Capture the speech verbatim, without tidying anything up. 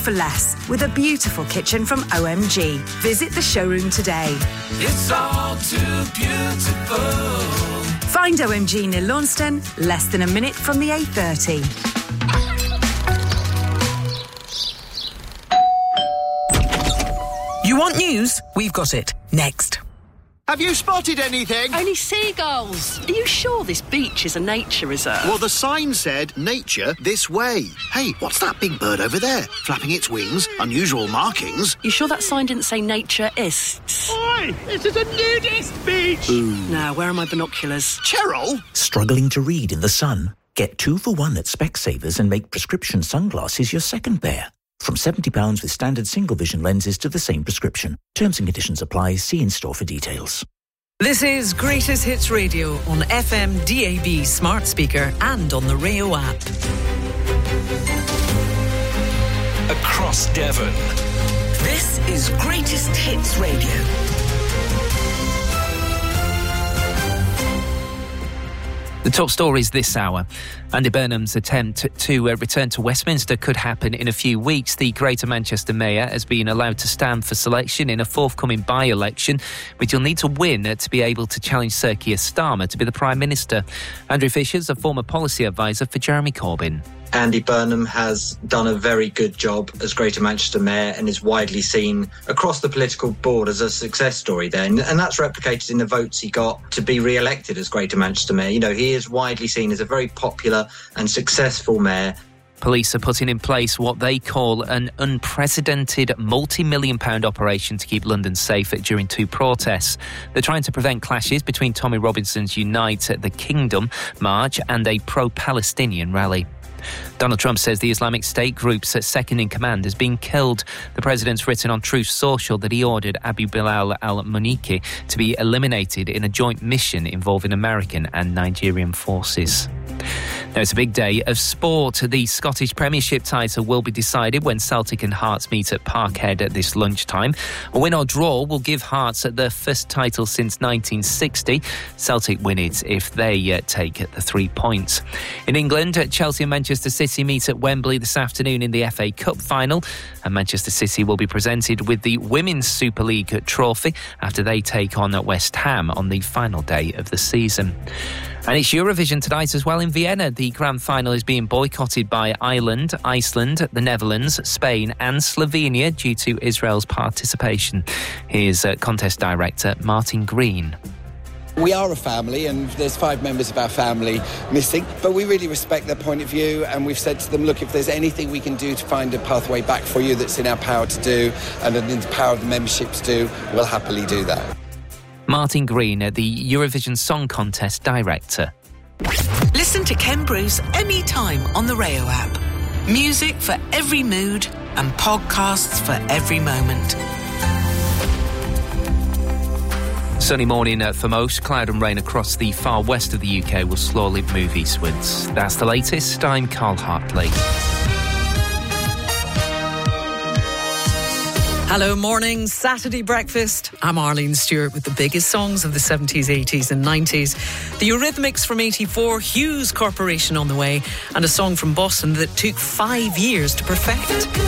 for less with a beautiful kitchen from O M G. Visit the showroom today. It's all too beautiful. Find O M G near Launceston, less than a minute from the A thirty. You want news? We've got it. Next. Have you spotted anything? Only seagulls. Are you sure this beach is a nature reserve? Well, the sign said, nature this way. Hey, what's that big bird over there? Flapping its wings, unusual markings. You sure that sign didn't say nature is? Oi, this is a nudist beach. Ooh. Now, where are my binoculars? Cheryl? Struggling to read in the sun? Get two for one at Specsavers and make prescription sunglasses your second pair. From seventy pounds with standard single vision lenses to the same prescription. Terms and conditions apply. See in-store for details. This is Greatest Hits Radio on F M, D A B, smart speaker and on the Rayo app. Across Devon. This is Greatest Hits Radio. The top stories this hour. Andy Burnham's attempt to uh, return to Westminster could happen in a few weeks. The Greater Manchester Mayor has been allowed to stand for selection in a forthcoming by-election, which he'll need to win to be able to challenge Sir Keir Starmer to be the Prime Minister. Andrew Fisher's a former policy advisor for Jeremy Corbyn. Andy Burnham has done a very good job as Greater Manchester Mayor and is widely seen across the political board as a success story there. And, and that's replicated in the votes he got to be re-elected as Greater Manchester Mayor. You know, he is widely seen as a very popular and successful mayor. Police are putting in place what they call an unprecedented multi-million pound operation to keep London safe during two protests. They're trying to prevent clashes between Tommy Robinson's Unite the Kingdom march and a pro-Palestinian rally. Donald Trump says the Islamic State group's second in command has been killed. The president's written on Truth Social that he ordered Abu Bilal al-Muniki to be eliminated in a joint mission involving American and Nigerian forces. Now, it's a big day of sport. The Scottish Premiership title will be decided when Celtic and Hearts meet at Parkhead at this lunchtime. A win or draw will give Hearts their first title since nineteen sixty. Celtic win it if they uh, take the three points. In England, Chelsea and Manchester City meet at Wembley this afternoon in the F A Cup final. And Manchester City will be presented with the Women's Super League trophy after they take on West Ham on the final day of the season. And it's Eurovision tonight as well in Vienna. The grand final is being boycotted by Ireland, Iceland, the Netherlands, Spain and Slovenia due to Israel's participation. Here's uh, contest director Martin Green. We are a family and there's five members of our family missing, but we really respect their point of view and we've said to them, look, if there's anything we can do to find a pathway back for you that's in our power to do and in the power of the membership to do, we'll happily do that. Martin Green, the Eurovision Song Contest director. Listen to Ken Bruce anytime on the Rayo app. Music for every mood and podcasts for every moment. Sunny morning for most. Cloud and rain across the far west of the U K will slowly move eastwards. That's the latest. I'm Carl Hartley. Hello, morning, Saturday breakfast. I'm Arlene Stewart with the biggest songs of the seventies, eighties and nineties. The Eurythmics from eighty-four, Hughes Corporation on the way, and a song from Boston that took five years to perfect.